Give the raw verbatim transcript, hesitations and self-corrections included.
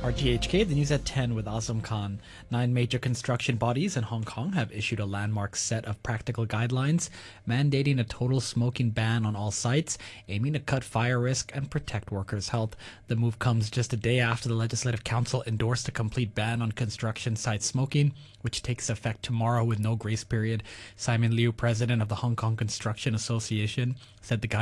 R G H K, the news at ten with Azam Khan. Nine major construction bodies in Hong Kong have issued a landmark set of practical guidelines mandating a total smoking ban on all sites, aiming to cut fire risk and protect workers' health. The move comes just a day after the Legislative Council endorsed a complete ban on construction site smoking, which takes effect tomorrow with no grace period. Simon Liu, president of the Hong Kong Construction Association, said the guidelines